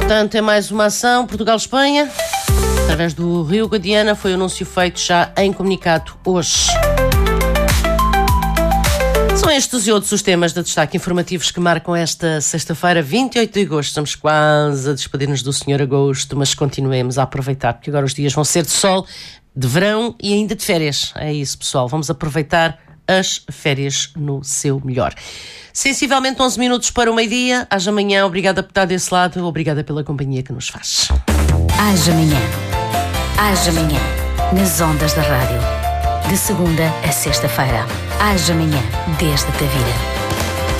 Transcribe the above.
Portanto, é mais uma ação Portugal-Espanha. Através do Rio Guadiana foi o anúncio feito já em comunicado hoje. São estes e outros os temas de destaque informativos que marcam esta sexta-feira, 28 de agosto. Estamos quase a despedir-nos do Senhor Agosto, mas continuemos a aproveitar, porque agora os dias vão ser de sol, de verão e ainda de férias. É isso, pessoal. Vamos aproveitar as férias no seu melhor. Sensivelmente 11 minutos para o meio-dia. Haja amanhã. Obrigada por estar desse lado. Obrigada pela companhia que nos faz. Haja amanhã. Haja amanhã. Nas ondas da rádio. De segunda a sexta-feira. Haja amanhã. Desde Tavira.